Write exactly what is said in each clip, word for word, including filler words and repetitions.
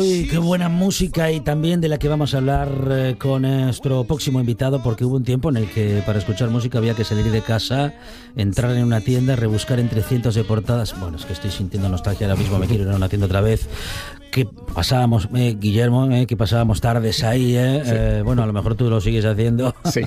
Uy, qué buena música, y también de la que vamos a hablar eh, con nuestro próximo invitado, porque hubo un tiempo en el que para escuchar música había que salir de casa, entrar en una tienda, rebuscar entre cientos de portadas. Bueno, es que estoy sintiendo nostalgia ahora mismo, me quiero ir a una tienda otra vez. Que pasábamos, eh, Guillermo, eh, que pasábamos tardes ahí, eh, sí. eh, bueno, a lo mejor tú lo sigues haciendo. Sí.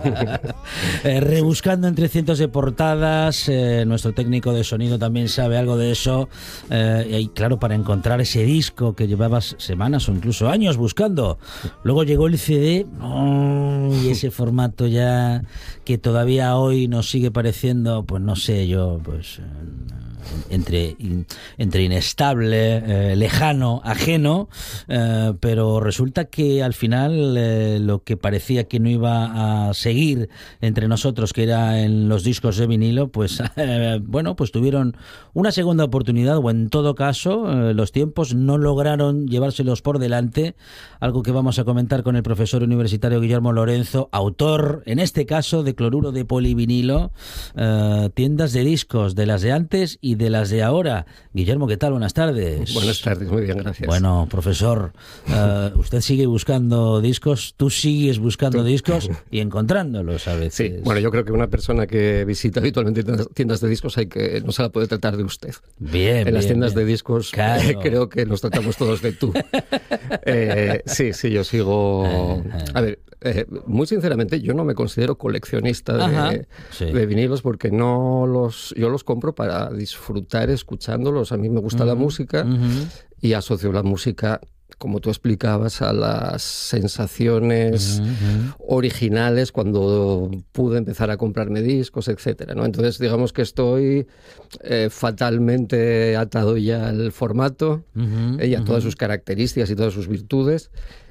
eh, rebuscando entre cientos de portadas, eh, nuestro técnico de sonido también sabe algo de eso, eh, y claro, para encontrar ese disco que llevabas semanas o incluso años buscando. Luego llegó el C D, oh, y ese formato ya que todavía hoy nos sigue pareciendo, pues no sé yo, pues... Eh, entre entre inestable, eh, lejano, ajeno, eh, pero resulta que al final eh, lo que parecía que no iba a seguir entre nosotros, que era en los discos de vinilo, pues eh, bueno, pues tuvieron una segunda oportunidad, o en todo caso eh, los tiempos no lograron llevárselos por delante, algo que vamos a comentar con el profesor universitario Guillermo Lorenzo, autor en este caso de Cloruro de Polivinilo, eh, tiendas de discos de las de antes y de las de ahora. Guillermo, ¿qué tal? Buenas tardes. Buenas tardes, muy bien, gracias. Bueno, profesor, uh, usted sigue buscando discos, tú sigues buscando ¿Tú? discos y encontrándolos a veces. Sí, bueno, yo creo que una persona que visita habitualmente tiendas de discos hay que no se la puede tratar de usted. Bien, En bien, las tiendas bien. de discos Claro. eh, creo que nos tratamos todos de tú. eh, sí, sí, yo sigo... A ver, eh, muy sinceramente, yo no me considero coleccionista de, sí. de vinilos, porque no los yo los compro para disfrutar escuchándolos. A mí me gusta uh-huh. la música uh-huh. y asocio la música, como tú explicabas, a las sensaciones uh-huh. originales cuando pude empezar a comprarme discos, etcétera, ¿no? Entonces, digamos que estoy eh, fatalmente atado ya al formato uh-huh. eh, y a todas uh-huh. sus características y todas sus virtudes.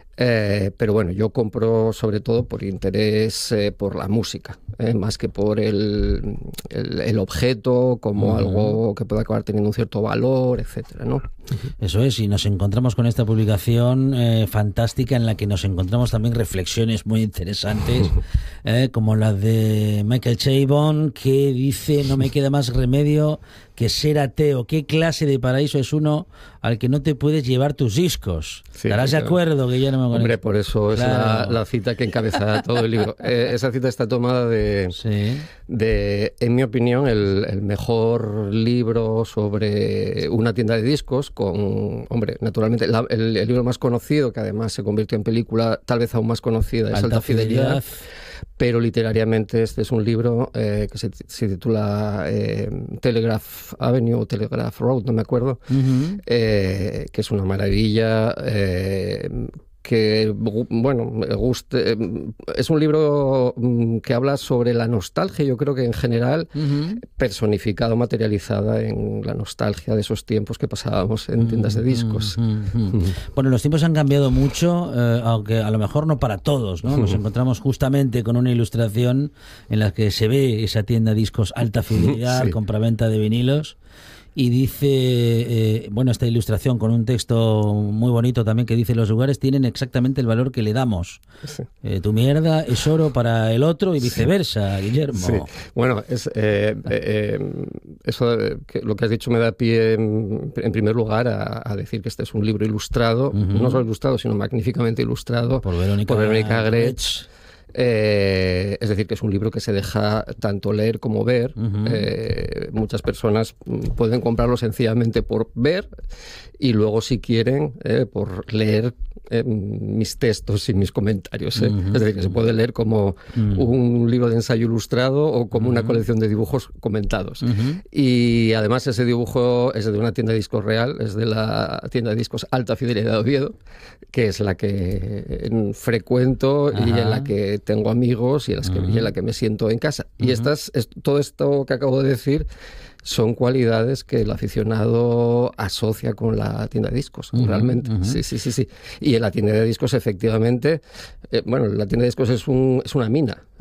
Eh, pero bueno, yo compro sobre todo por interés eh, por la música, eh, más que por el, el, el objeto como uh-huh. algo que pueda acabar teniendo un cierto valor, etcétera, ¿no? Eso es, y nos encontramos con esta publicación eh, fantástica, en la que nos encontramos también reflexiones muy interesantes, eh, como la de Michael Chabon, que dice: no me queda más remedio que ser ateo. ¿Qué clase de paraíso es uno al que no te puedes llevar tus discos? Sí, ¿Estarás claro. de acuerdo, Guillermo? Con Hombre, esto? por eso claro. es la, la cita que encabeza todo el libro. Eh, esa cita está tomada de, sí. de en mi opinión, el, el mejor libro sobre una tienda de discos, con, hombre, naturalmente, la, el, el libro más conocido, que además se convirtió en película, tal vez aún más conocida, es Alta, Alta Fidelidad. Fidelidad. Pero literariamente este es un libro eh, que se, se titula eh, Telegraph Avenue o Telegraph Road, no me acuerdo, uh-huh. eh, que es una maravilla, eh, que, bueno, me guste. Es un libro que habla sobre la nostalgia, yo creo que en general, uh-huh. personificado, materializada en la nostalgia de esos tiempos que pasábamos en tiendas de discos. Uh-huh. Uh-huh. Bueno, los tiempos han cambiado mucho, eh, aunque a lo mejor no para todos, ¿no? Nos uh-huh. encontramos justamente con una ilustración en la que se ve esa tienda de discos Alta Fidelidad, sí. compraventa de vinilos. Y dice, eh, bueno, esta ilustración con un texto muy bonito también, que dice: los lugares tienen exactamente el valor que le damos. Sí. Eh, tu mierda es oro para el otro y viceversa, sí. Guillermo. Sí. Bueno, es, eh, eh, eso que lo que has dicho me da pie, en, en primer lugar, a, a decir que este es un libro ilustrado, uh-huh. no solo ilustrado, sino magníficamente ilustrado por Verónica, por Verónica Gretsch. Eh, es decir, que es un libro que se deja tanto leer como ver. Uh-huh. Eh, muchas personas pueden comprarlo sencillamente por ver, y luego, si quieren, eh, por leer eh, mis textos y mis comentarios. Eh. Uh-huh. Es decir, que se puede leer como uh-huh. un libro de ensayo ilustrado o como uh-huh. una colección de dibujos comentados. Uh-huh. Y además ese dibujo es de una tienda de discos real, es de la tienda de discos Alta Fidelidad de Oviedo, que es la que frecuento uh-huh. y en la que tengo amigos y en, las que, uh-huh. y en la que me siento en casa. Uh-huh. Y estas, es, todo esto que acabo de decir son cualidades que el aficionado asocia con la tienda de discos, uh-huh, realmente. Uh-huh. Sí, sí, sí, sí. Y en la tienda de discos, efectivamente, eh, bueno, la tienda de discos es, un, es una mina.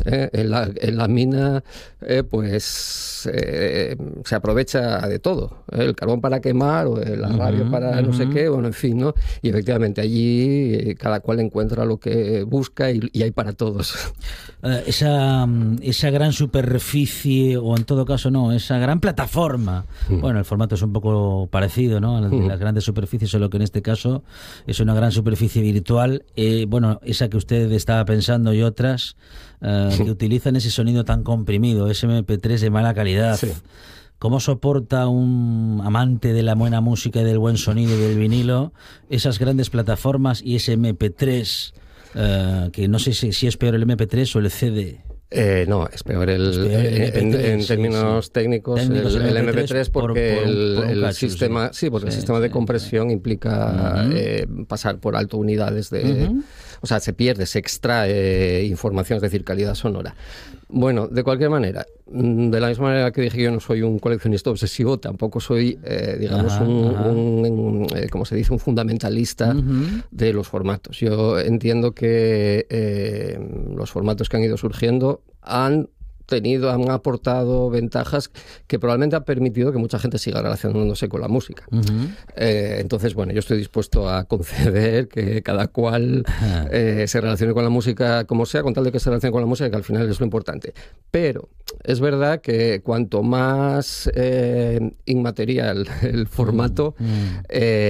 ¿eh? En la, en la mina, eh, pues eh, se aprovecha de todo, ¿eh? El carbón para quemar o la radio uh-huh, para uh-huh. no sé qué, bueno, en fin, ¿no? Y efectivamente allí eh, cada cual encuentra lo que busca y, y hay para todos. Uh, esa, esa gran superficie, o en todo caso no, esa gran plataforma, uh-huh. bueno, el formato es un poco parecido, ¿no? Las, uh-huh. las grandes superficies, solo que en este caso es una gran superficie virtual, eh, bueno, esa que usted estaba pensando y otras uh, sí. que utilizan ese sonido tan comprimido, ese eme pe tres de mala calidad. Sí. ¿Cómo soporta un amante de la buena música y del buen sonido y del vinilo esas grandes plataformas y ese eme pe tres, uh, que no sé si, si es peor el eme pe tres o el ce de? Eh, no, es peor el, es peor el eme pe tres, en, en términos sí, sí. técnicos, técnicos el, el eme pe tres porque por, por, el, por el cachus, sistema, sí, porque sí, el sistema sí, de compresión sí. implica uh-huh. eh, pasar por alto unidades de, uh-huh. o sea, se pierde, se extrae información, es decir, calidad sonora. Bueno, de cualquier manera, de la misma manera que dije que yo no soy un coleccionista obsesivo, tampoco soy, eh, digamos, ajá, un, ajá. un, un eh, como se dice, un fundamentalista uh-huh. de los formatos. Yo entiendo que eh, los formatos que han ido surgiendo han tenido, han aportado ventajas que probablemente han permitido que mucha gente siga relacionándose con la música. Uh-huh. Eh, entonces, bueno, yo estoy dispuesto a conceder que cada cual eh, se relacione con la música como sea, con tal de que se relacione con la música, que al final es lo importante. Pero es verdad que cuanto más eh, inmaterial el formato, uh-huh.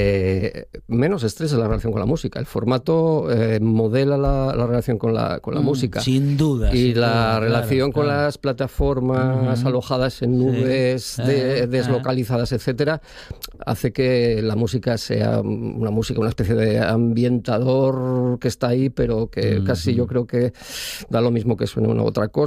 eh, menos estrés es la relación con la música. El formato eh, modela la, la relación con la, con la uh-huh. música. Sin duda. Y sin la duda, relación claro, con claro. las plataformas uh-huh. alojadas en nubes sí. de, deslocalizadas, etcétera, hace que la música sea una música, una especie de ambientador que está ahí, pero que uh-huh. casi yo creo que da lo mismo que suene una u otra cosa.